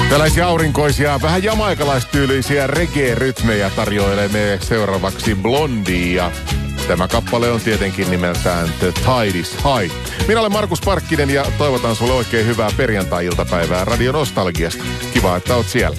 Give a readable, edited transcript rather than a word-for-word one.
Tällaisia aurinkoisia, vähän jamaikalaistyylisiä reggae-rytmejä tarjoilee me seuraavaksi Blondie ja tämä kappale on tietenkin nimeltään The Tide is High. Minä olen Markus Parkkinen ja toivotan sulle oikein hyvää perjantai-iltapäivää Radio Nostalgiasta. Kiva, että oot siellä.